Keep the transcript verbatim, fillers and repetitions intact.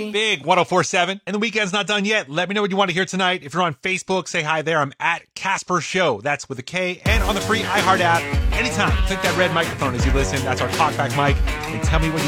Big one oh four point seven. And the weekend's not done yet. Let me know what you want to hear tonight. If you're on Facebook, say hi there. I'm at Casper Show. That's with a K. And on the free iHeart app, anytime, click that red microphone as you listen. That's our talkback mic. And tell me what you